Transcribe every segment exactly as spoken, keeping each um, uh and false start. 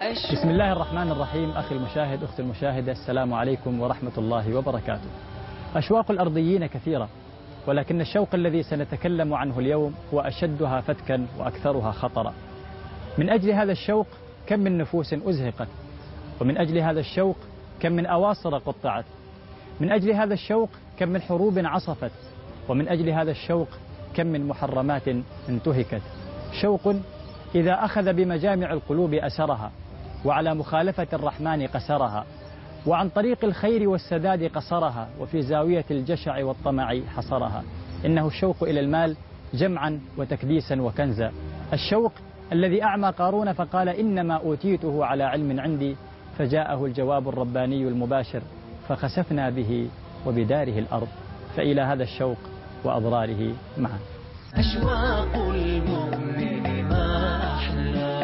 بسم الله الرحمن الرحيم. أخي المشاهد، أختي المشاهدة، السلام عليكم ورحمة الله وبركاته. أشواق الأرضيين كثيرة، ولكن الشوق الذي سنتكلم عنه اليوم هو أشدها فتكا وأكثرها خطرا. من أجل هذا الشوق كم من نفوس أزهقت، ومن أجل هذا الشوق كم من أواصر قطعت، من أجل هذا الشوق كم من حروب عصفت، ومن أجل هذا الشوق كم من محرمات انتهكت. شوق إذا أخذ بمجامع القلوب أسرها، وعلى مخالفة الرحمن قسرها، وعن طريق الخير والسداد قصرها، وفي زاوية الجشع والطمع حصرها. إنه الشوق إلى المال جمعا وتكديسا وكنزا. الشوق الذي أعمى قارون فقال إنما أوتيته على علم عندي، فجاءه الجواب الرباني المباشر فخسفنا به وبداره الأرض. فإلى هذا الشوق وأضراره معا. أشواق المؤمن ما أحلى.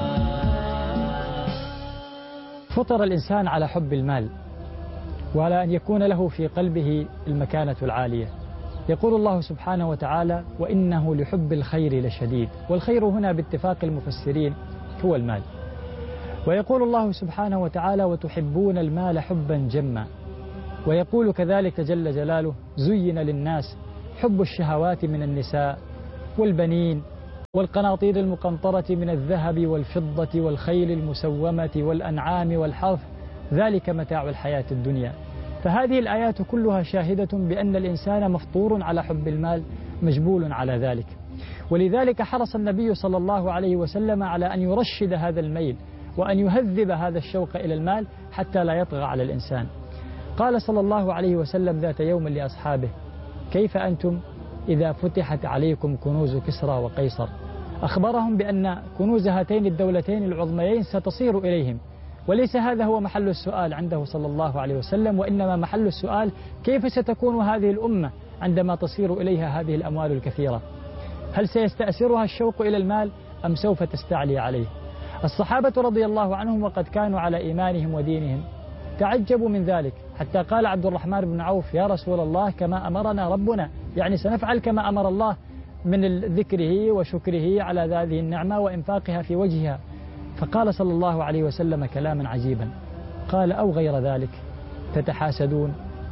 فطر الإنسان على حب المال، وعلى أن يكون له في قلبه المكانة العالية. يقول الله سبحانه وتعالى: وإنه لحب الخير لشديد. والخير هنا باتفاق المفسرين هو المال. ويقول الله سبحانه وتعالى: وتحبون المال حبا جما. ويقول كذلك جل جلاله: زين للناس حب الشهوات من النساء والبنين والقناطير المقنطرة من الذهب والفضة والخيل المسومة والأنعام والحرث، ذلك متاع الحياة الدنيا. فهذه الآيات كلها شاهدة بأن الإنسان مفطور على حب المال، مجبول على ذلك. ولذلك حرص النبي صلى الله عليه وسلم على أن يرشد هذا الميل، وأن يهذب هذا الشوق إلى المال حتى لا يطغى على الإنسان. قال صلى الله عليه وسلم ذات يوم لأصحابه: كيف أنتم إذا فتحت عليكم كنوز كسرى وقيصر؟ أخبرهم بأن كنوز هاتين الدولتين العظميين ستصير إليهم. وليس هذا هو محل السؤال عنده صلى الله عليه وسلم، وإنما محل السؤال كيف ستكون هذه الأمة عندما تصير إليها هذه الأموال الكثيرة؟ هل سيستأثرها الشوق إلى المال أم سوف تستعلي عليه؟ الصحابة رضي الله عنهم وقد كانوا على إيمانهم ودينهم تعجبوا من ذلك، حتى قال عبد الرحمن بن عوف: يا رسول الله كما أمرنا ربنا، يعني سنفعل كما أمر الله من ذكره وشكره على هذه النعمة وإنفاقها في وجهها. فقال صلى الله عليه وسلم كلاما عجيبا، قال: أو غير ذلك، تتحاسدون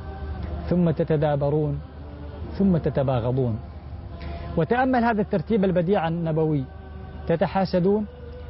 ثم تتدابرون ثم تتباغضون. وتأمل هذا الترتيب البديع النبوي: تتحاسدون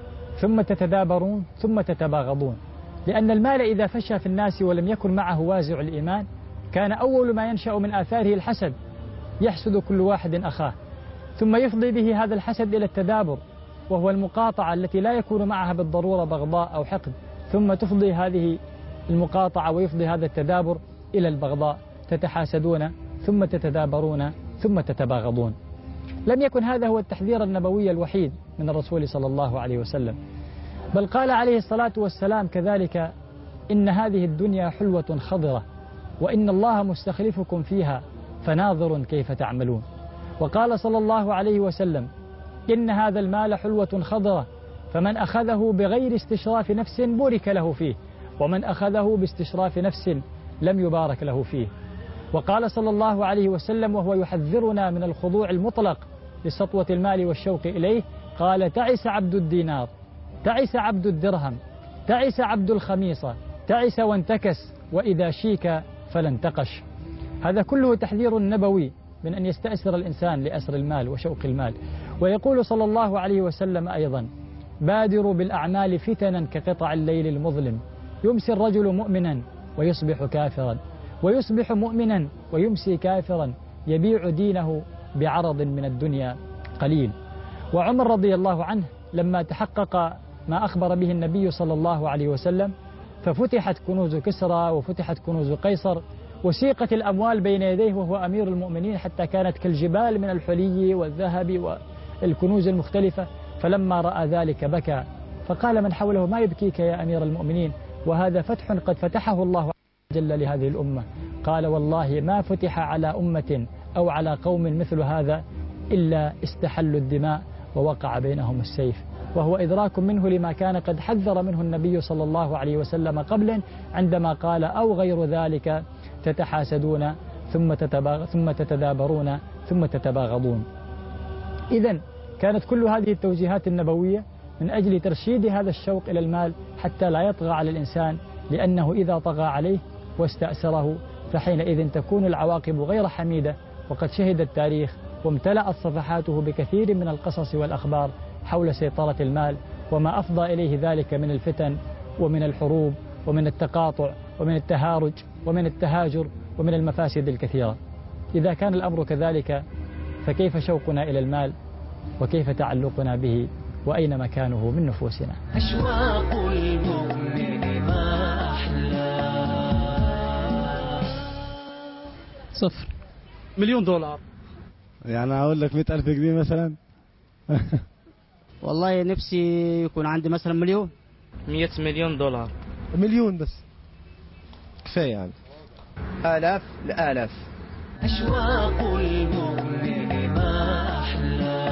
ثم تتدابرون ثم تتباغضون. لأن المال إذا فشى في الناس ولم يكن معه وازع الإيمان كان أول ما ينشأ من آثاره الحسد، يحسد كل واحد أخاه، ثم يفضي به هذا الحسد إلى التدابر، وهو المقاطعة التي لا يكون معها بالضرورة بغضاء أو حقد، ثم تفضي هذه المقاطعة ويفضي هذا التدابر إلى البغضاء. تتحاسدون ثم تتدابرون ثم تتباغضون. لم يكن هذا هو التحذير النبوي الوحيد من الرسول صلى الله عليه وسلم، بل قال عليه الصلاة والسلام كذلك: إن هذه الدنيا حلوة خضرة، وإن الله مستخلفكم فيها فناظر كيف تعملون. وقال صلى الله عليه وسلم: إن هذا المال حلوة خضرة، فمن أخذه بغير استشراف نفس بورك له فيه، ومن أخذه باستشراف نفس لم يبارك له فيه. وقال صلى الله عليه وسلم وهو يحذرنا من الخضوع المطلق لسطوة المال والشوق إليه، قال: تعس عبد الدينار، تعس عبد الدرهم، تعس عبد الخميصة، تعس وانتكس، وإذا شيك فلا انتقش. هذا كله تحذير نبوي من أن يستأسر الإنسان لأسر المال وشوق المال. ويقول صلى الله عليه وسلم أيضا: بادروا بالأعمال فتنا كقطع الليل المظلم، يمسي الرجل مؤمنا ويصبح كافرا، ويصبح مؤمنا ويمسي كافرا، يبيع دينه بعرض من الدنيا قليل. وعمر رضي الله عنه لما تحقق ما أخبر به النبي صلى الله عليه وسلم ففتحت كنوز كسرى وفتحت كنوز قيصر، وسيقت الأموال بين يديه وهو أمير المؤمنين حتى كانت كالجبال من الحلي والذهب والكنوز المختلفة. فلما رأى ذلك بكى، فقال من حوله: ما يبكيك يا أمير المؤمنين، وهذا فتح قد فتحه الله عز وجل لهذه الأمة. قال: والله ما فتح على أمة أو على قوم مثل هذا إلا استحلوا الدماء ووقع بينهم السيف. وهو إدراك منه لما كان قد حذر منه النبي صلى الله عليه وسلم قبلا عندما قال: أو غير ذلك، تتحاسدون ثم تتباغ ثم تتدابرون ثم تتباغضون. إذن كانت كل هذه التوجيهات النبوية من أجل ترشيد هذا الشوق إلى المال حتى لا يطغى على الإنسان، لأنه إذا طغى عليه واستأسره فحينئذ تكون العواقب غير حميدة. وقد شهد التاريخ وامتلأت صفحاته بكثير من القصص والأخبار حول سيطرة المال وما أفضى إليه ذلك من الفتن ومن الحروب ومن التقاطع ومن التهارج ومن التهاجر ومن المفاسد الكثيرة. إذا كان الأمر كذلك فكيف شوقنا إلى المال وكيف تعلقنا به وأين مكانه من نفوسنا؟ أشواق المؤمن ما أحلى. صفر. مليون دولار. يعني أقول لك مئة ألف جنيه مثلا. والله نفسي يكون عندي مثلا مليون. مئة مليون دولار. مليون بس كفاية يعني. آلاف لآلاف. أشواق المؤمن ما أحلى.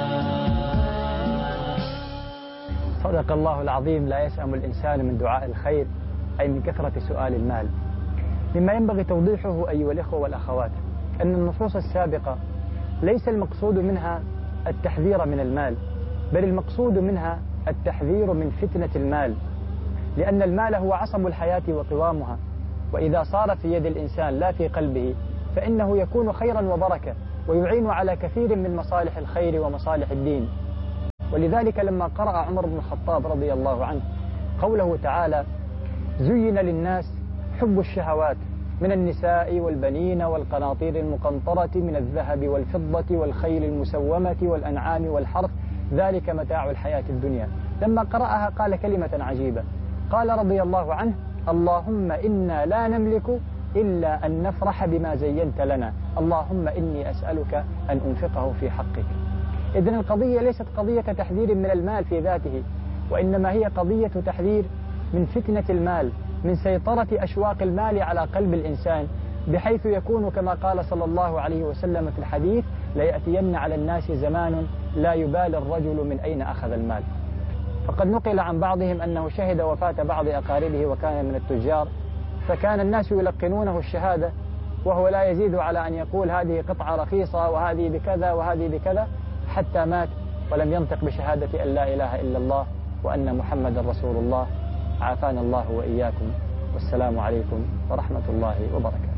صدق الله العظيم: لا يسأم الإنسان من دعاء الخير، أي من كثرة سؤال المال. مما ينبغي توضيحه أيها الإخوة والأخوات أن النصوص السابقة ليس المقصود منها التحذير من المال، بل المقصود منها التحذير من فتنة المال، لأن المال هو عصب الحياة وقوامها، وإذا صار في يد الإنسان لا في قلبه فإنه يكون خيرا وبركة ويعين على كثير من مصالح الخير ومصالح الدين. ولذلك لما قرأ عمر بن الخطاب رضي الله عنه قوله تعالى: زين للناس حب الشهوات من النساء والبنين والقناطير المقنطرة من الذهب والفضة والخيل المسومة والأنعام والحرث ذلك متاع الحياة الدنيا، لما قرأها قال كلمة عجيبة، قال رضي الله عنه: اللهم إنا لا نملك إلا أن نفرح بما زينت لنا، اللهم إني أسألك أن أنفقه في حقك. إذن القضية ليست قضية تحذير من المال في ذاته، وإنما هي قضية تحذير من فتنة المال، من سيطرة أشواق المال على قلب الإنسان، بحيث يكون كما قال صلى الله عليه وسلم في الحديث: ليأتين على الناس زمان لا يبالي الرجل من أين أخذ المال. فقد نقل عن بعضهم أنه شهد وفاة بعض أقاربه وكان من التجار، فكان الناس يلقنونه الشهادة وهو لا يزيد على أن يقول هذه قطعة رخيصة وهذه بكذا وهذه بكذا، حتى مات ولم ينطق بشهادة أن لا إله إلا الله وأن محمد رسول الله. عافانا الله وإياكم، والسلام عليكم ورحمة الله وبركاته.